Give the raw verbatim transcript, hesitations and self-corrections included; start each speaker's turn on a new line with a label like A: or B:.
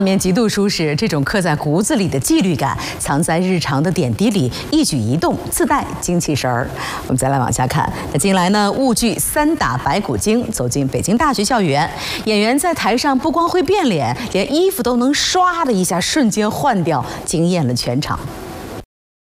A: 面极度舒适，这种刻在骨子里的纪律感，藏在日常的点滴里，一举一动自带精气神儿。我们再来往下看，那近来呢，沪剧《三打白骨精》走进北京大学校园，演员在台上不光会变脸，连衣服都能唰的一下瞬间换掉，惊艳了全场。